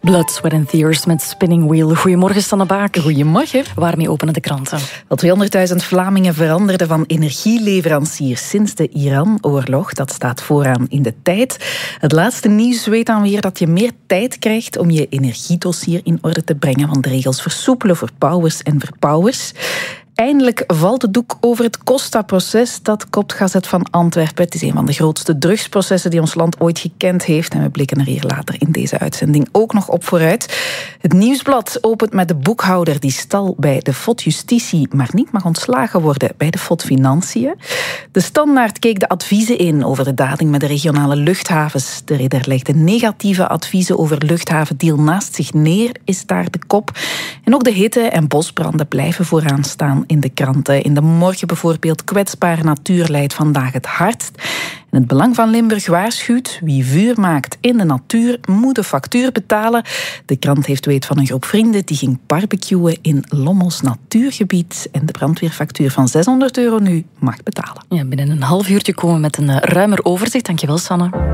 Blood, Sweat and Tears met Spinning Wheel. Goedemorgen, Sanne Baak. Goedemorgen. Waarmee openen de kranten? Wel, 200.000 Vlamingen veranderden van energieleverancier sinds de Iran-oorlog. Dat staat vooraan in de tijd. Het laatste nieuws weet dan weer dat je meer tijd krijgt om je energiedossier in orde te brengen, want de regels versoepelen voor bouwers en verbouwers. Eindelijk valt het doek over het Costa-proces, dat kopt Gazet van Antwerpen. Het is een van de grootste drugsprocessen die ons land ooit gekend heeft. En we blikken er hier later in deze uitzending ook nog op vooruit. Het Nieuwsblad opent met de boekhouder die stal bij de FOD Justitie, maar niet mag ontslagen worden bij de FOD Financiën. De Standaard keek de adviezen in over de dading met de regionale luchthavens. De Ridder legde negatieve adviezen over luchthavendeal naast zich neer, is daar de kop. En ook de hitte en bosbranden blijven vooraan staan in de kranten. In de Morgen bijvoorbeeld: kwetsbare natuur lijdt vandaag het hardst. En het Belang van Limburg waarschuwt: wie vuur maakt in de natuur moet de factuur betalen. De krant heeft weet van een groep vrienden die ging barbecuen in Lommels natuurgebied en de brandweerfactuur van €600 nu mag betalen. Ja, binnen een half uurtje komen we met een ruimer overzicht. Dankjewel, Sanne.